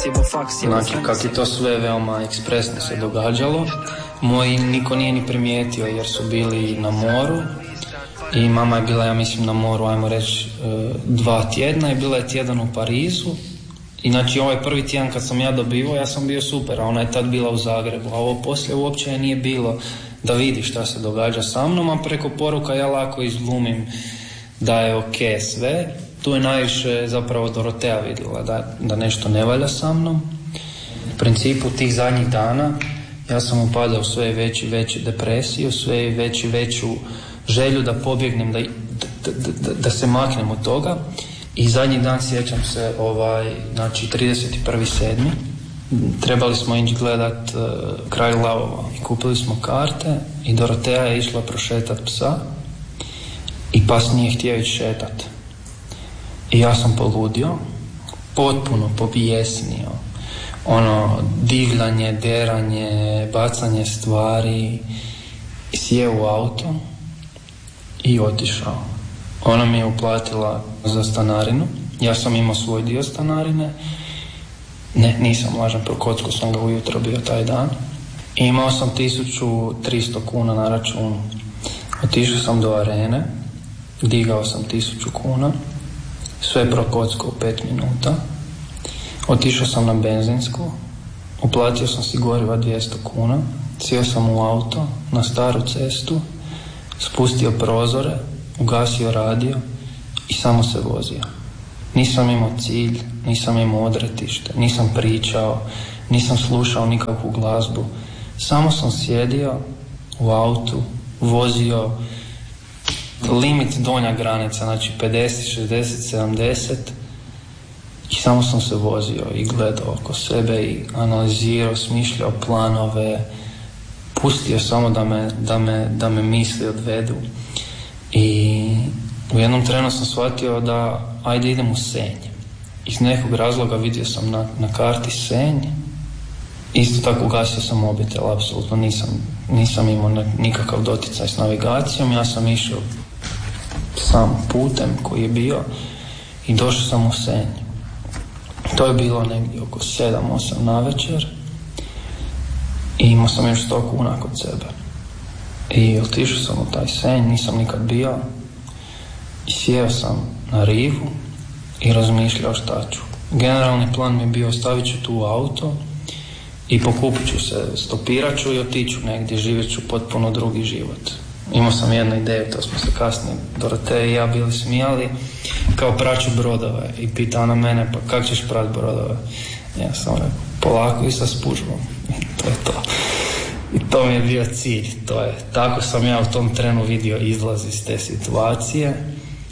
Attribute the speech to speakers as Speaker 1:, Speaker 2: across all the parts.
Speaker 1: Znači, kak je to sve veoma ekspresno se događalo, niko nije ni primijetio jer su bili na moru i mama je bila, ja mislim, na moru, ajmo reći, 2 tjedna i bila je tjedan u Parizu. I znači ovaj prvi tjedan kad sam ja dobivao, ja sam bio super, a ona je tad bila u Zagrebu, a ovo poslije uopće nije bilo da vidi šta se događa sa mnom, a preko poruka ja lako izglumim da je ok sve. Tu je najviše zapravo Dorotea vidjela da nešto ne valja sa mnom. U principu tih zadnjih dana ja sam upadao u sve veću depresiju, sve veću želju da pobjegnem, da se maknem od toga. I zadnji dan sjećam se, znači 31.7. Trebali smo ići gledat Kralj lavova i kupili smo karte i Dorotea je išla prošetat psa i pas nije htio ići šetat. I ja sam poludio, potpuno pobijesnio, divljanje, deranje, bacanje stvari, sjeo u auto i otišao. Ona mi je uplatila za stanarinu, ja sam imao svoj dio stanarine, ne, nisam lažan, prokocko sam ga ujutro bio taj dan. I imao sam 1300 kuna na računu. Otišao sam do Arene, digao sam 1000 kuna, sve prokocko u 5 minuta. Otišao sam na benzinsku, uplatio sam si goriva 200 kuna, sjeo sam u auto na staru cestu, spustio prozore, ugasio radio i samo se vozio. Nisam imao cilj, nisam imao odretište, nisam pričao, nisam slušao nikakvu glazbu. Samo sam sjedio u autu, vozio limit donja granica, znači 50, 60, 70 i samo sam se vozio i gledao oko sebe i analizirao, smišljao planove, pustio samo da me misli odvedu. I u jednom trenu sam shvatio da ajde idem u Senj. Iz nekog razloga vidio sam na karti Senj. Isto tako ugasio sam mobitel, apsolutno nisam imao nikakav doticaj s navigacijom. Ja sam išao sam putem koji je bio i došao sam u Senj. To je bilo negdje oko 7-8 navečer i imao sam još 100 kuna kod sebe. I otišao sam u taj Senj, nisam nikad bio i sjeo sam na rivu i razmišljao šta ću. Generalni plan mi je bio stavit ću tu auto i pokupit ću se, stopirat ću i otiću negdje, živjet ću potpuno drugi život. Imao sam jednu ideju, to smo se kasnije Dorotea i ja bili smijali, kao praću brodove i pita ona mene, pa kak ćeš prat brodove? Ja sam rekao, polako i sa spužvom. To je to. I to mi je bio cilj, tako sam ja u tom trenu vidio izlaz iz te situacije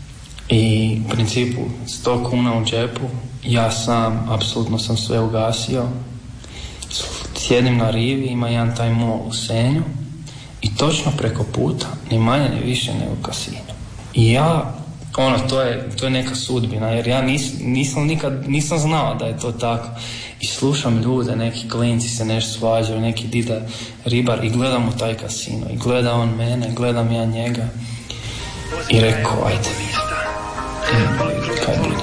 Speaker 1: i u principu 100 kuna u džepu, ja sam, apsolutno sam sve ugasio, sjedim na rivi, ima jedan taj mol u Senju i točno preko puta, ni manje ni više nego kasino. I ja, to je neka sudbina, jer ja nisam znao da je to tako. I slušam ljude, neki klinci se nešto svađaju, neki dida ribar i gledam u taj kasino. I gleda on mene, gledam ja njega i rekao, ajde. Kaj bude.